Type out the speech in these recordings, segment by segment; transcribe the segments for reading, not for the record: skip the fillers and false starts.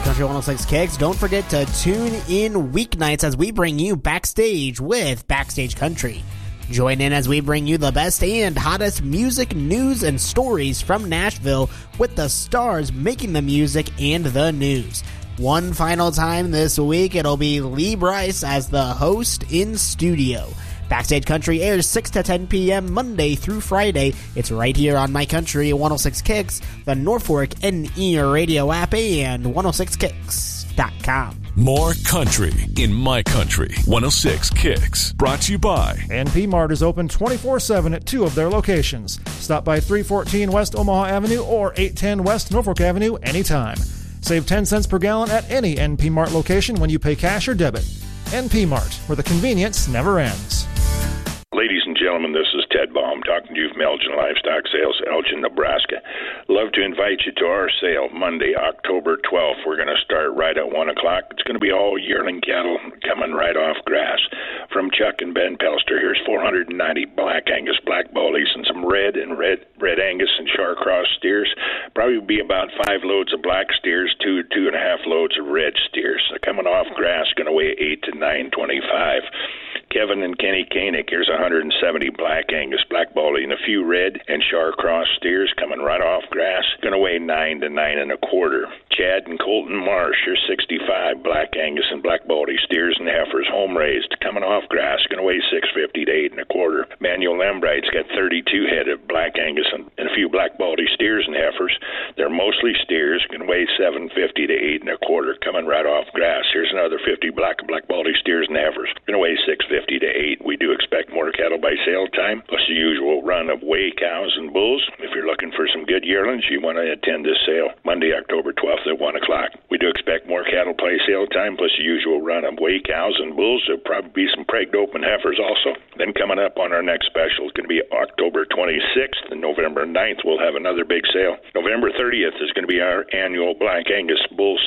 Country 106 Kicks. Don't forget to tune in weeknights as we bring you Backstage with Backstage Country. Join in as we bring you the best and hottest music, news, and stories from Nashville with the stars making the music and the news. One final time this week, it'll be Lee Brice as the host in studio. Backstage Country airs 6 to 10 p.m. Monday through Friday. It's right here on My Country 106 Kicks, the Norfolk NE radio app, and 106kicks.com. More country in My Country 106 Kicks. Brought to you by NP Mart is open 24/7 at 2 of their locations. Stop by 314 West Omaha Avenue or 810 West Norfolk Avenue anytime. Save 10 cents per gallon at any NP Mart location when you pay cash or debit. NP Mart, where the convenience never ends. Ladies and gentlemen, this is Ted Baum talking to you from Elgin Livestock Sales, Elgin, Nebraska. Love to invite you to our sale Monday, October 12th. We're going to start right at 1 o'clock. It's going to be all yearling cattle coming right off grass. From Chuck and Ben Pelster, here's 490 Black Angus Black Baldies and some red Angus and Shar-Cross steers. Probably be about 5 loads of black steers, 2.5 loads of red steers. So coming off grass, going to weigh 8 to 925. Kevin and Kenny Koenig, here's 170 Black Angus Black Baldy and a few red and Shar-Cross steers coming right off grass, going to weigh 9 to 9.25. Chad and Colton Marsh, here's 65 Black Angus and Black Baldy steers and heifers, home raised, coming off grass, going to weigh 650 to 8.25. Manuel Lembright's got 32 head of Black Angus and a few Black Baldy steers and heifers. They're mostly steers, going to weigh 750 to 8.25, coming right off grass. Here's another 50 Black Baldy steers and heifers, going to weigh 650 to 8. We do expect more cattle by sale time, plus the usual run of weigh cows and bulls. If you're looking for some good yearlings, you want to attend this sale Monday, October 12th at 1 o'clock. We do expect more cattle by sale time, plus the usual run of weigh cows and bulls. There'll probably be some pregged open heifers also. Then coming up on our next special is going to be October 26th, and November 9th we'll have another big sale. November 30th is going to be our annual Black Angus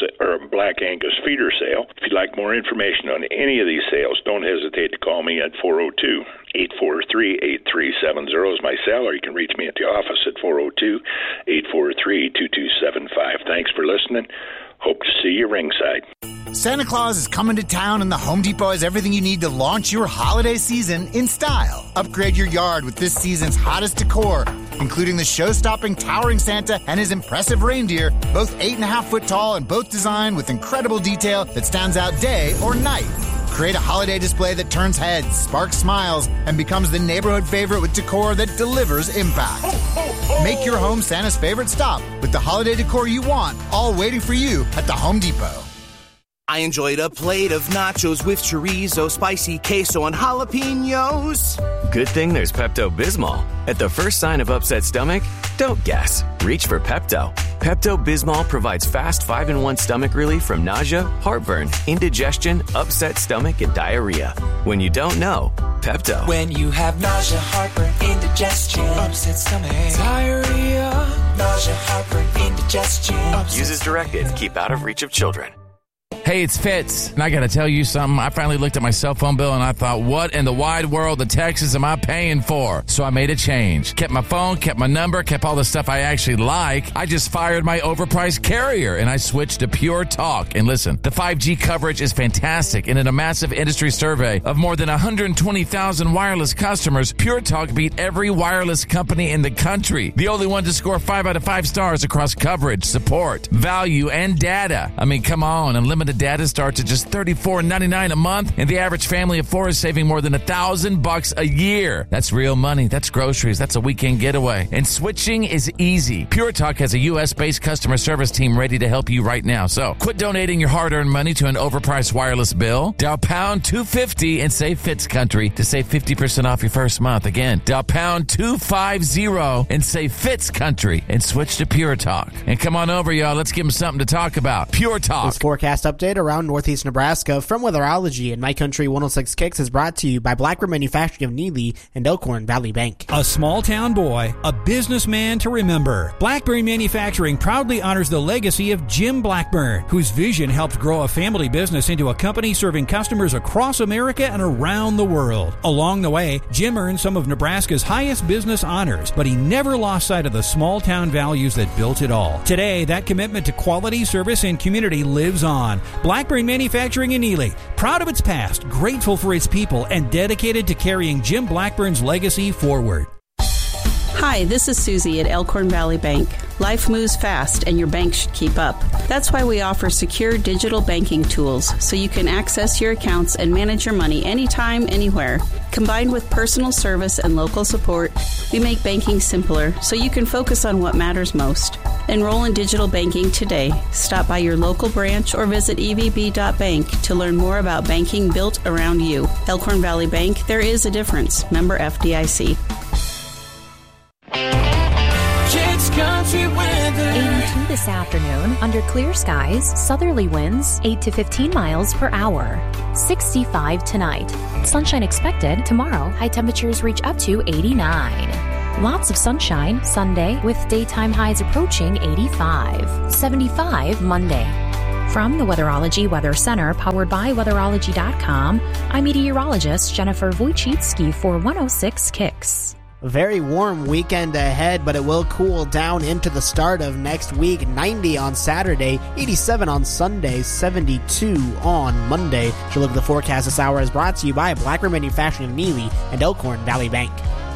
Black Angus feeder sale. If you'd like more information on any of these sales, don't hesitate to call me at 402-843-8370 is my cell, or you can reach me at the office at 402-843-2275. Thanks for listening. Hope to see you ringside. Santa Claus is coming to town, and the Home Depot has everything you need to launch your holiday season in style. Upgrade your yard with this season's hottest decor, including the show-stopping towering Santa and his impressive reindeer, both 8.5-foot tall and both designed with incredible detail that stands out day or night. Create a holiday display that turns heads, sparks smiles, and becomes the neighborhood favorite with decor that delivers impact. Make your home Santa's favorite stop with the holiday decor you want, all waiting for you at the Home Depot. I enjoyed a plate of nachos with chorizo, spicy queso, and jalapenos. Good thing there's Pepto-Bismol. At the first sign of upset stomach, don't guess. Reach for Pepto. Pepto-Bismol provides fast 5-in-1 stomach relief from nausea, heartburn, indigestion, upset stomach, and diarrhea. When you don't know, Pepto. When you have nausea, heartburn, indigestion, upset stomach, diarrhea, nausea, heartburn, indigestion. Use as directed. Keep out of reach of children. Hey, it's Fitz, and I got to tell you something. I finally looked at my cell phone bill, and I thought, what in the wide world of Texas am I paying for? So I made a change. Kept my phone, kept my number, kept all the stuff I actually like. I just fired my overpriced carrier, and I switched to Pure Talk. And listen, the 5G coverage is fantastic, and in a massive industry survey of more than 120,000 wireless customers, Pure Talk beat every wireless company in the country. The only one to score 5 out of 5 stars across coverage, support, value, and data. I mean, come on, unlimited data starts at just $34.99 a month, and the average family of 4 is saving more than $1,000 a year. That's real money. That's groceries. That's a weekend getaway. And switching is easy. Pure Talk has a U.S.-based customer service team ready to help you right now. So quit donating your hard-earned money to an overpriced wireless bill. Dial pound 250 and save Fitz Country to save 50% off your first month. Again, dial pound 250 and save Fitz Country and switch to Pure Talk. And come on over, y'all. Let's give them something to talk about. Pure Talk. This forecast update shade around northeast Nebraska from Weatherology, and My Country 106 Kicks is brought to you by Blackburn Manufacturing of Neely and Elkhorn Valley Bank. A small town boy, a businessman to remember. Blackburn Manufacturing proudly honors the legacy of Jim Blackburn, whose vision helped grow a family business into a company serving customers across America and around the world. Along the way, Jim earned some of Nebraska's highest business honors, but he never lost sight of the small town values that built it all. Today, that commitment to quality, service, and community lives on. Blackburn Manufacturing in Ely, proud of its past, grateful for its people, and dedicated to carrying Jim Blackburn's legacy forward. Hi, this is Susie at Elkhorn Valley Bank. Life moves fast and your bank should keep up. That's why we offer secure digital banking tools so you can access your accounts and manage your money anytime, anywhere. Combined with personal service and local support, we make banking simpler so you can focus on what matters most. Enroll in digital banking today. Stop by your local branch or visit evb.bank to learn more about banking built around you. Elkhorn Valley Bank, there is a difference. Member FDIC. Kids Country Weather. 82 this afternoon, under clear skies, southerly winds 8 to 15 miles per hour. 65 tonight. Sunshine expected tomorrow. High temperatures reach up to 89. Lots of sunshine Sunday with daytime highs approaching 85. 75 Monday. From the Weatherology Weather Center, powered by Weatherology.com, I'm meteorologist Jennifer Wojcicki for 106 Kicks. A very warm weekend ahead, but it will cool down into the start of next week. 90 on Saturday, 87 on Sunday, 72 on Monday. To look at the forecast this hour is brought to you by Blackburn Manufacturing of Neely and Elkhorn Valley Bank.